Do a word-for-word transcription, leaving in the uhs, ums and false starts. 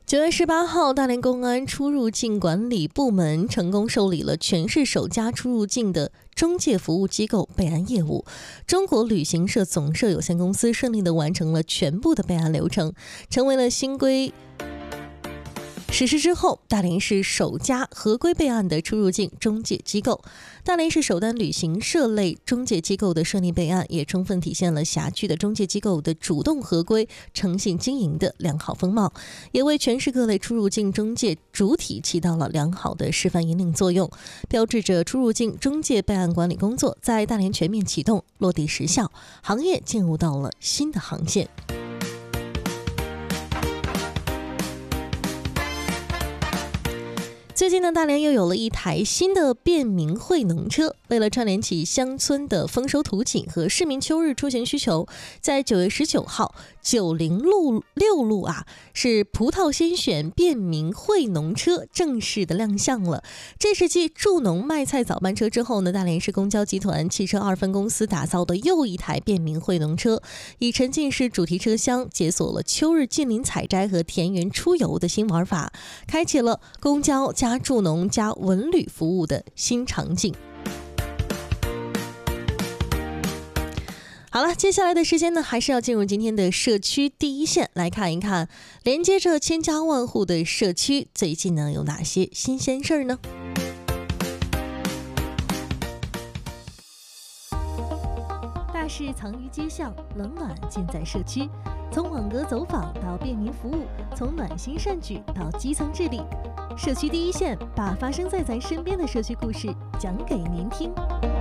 九月十八号，大连公安出入境管理部门成功受理了全市首家出入境的中介服务机构备案业务。中国旅行社总社有限公司顺利地完成了全部的备案流程，成为了新规实施之后，大连市首家合规备案的出入境中介机构。大连市首单旅行社类中介机构的顺利备案，也充分体现了辖区的中介机构的主动合规、诚信经营的良好风貌，也为全市各类出入境中介主体起到了良好的示范引领作用，标志着出入境中介备案管理工作在大连全面启动、落地实效，行业进入到了新的航线。最近呢，大连又有了一台新的便民惠农车。为了串联起乡村的丰收图景和市民秋日出行需求，在九月十九号，九零路六路啊，是葡萄先选便民惠农车正式的亮相了。这是继助农卖菜早班车之后呢，大连市公交集团汽车二分公司打造的又一台便民惠农车，以沉浸式主题车厢解锁了秋日近邻采摘和田园出游的新玩法，开启了公交加助农加文旅服务的新场景。好了，接下来的时间呢，还是要进入今天的社区第一线，来看一看连接着千家万户的社区最近呢有哪些新鲜事儿呢？大事藏于街巷，冷暖尽在社区。从网格走访到便民服务，从暖心善举到基层治理，社区第一线把发生在咱身边的社区故事讲给您听。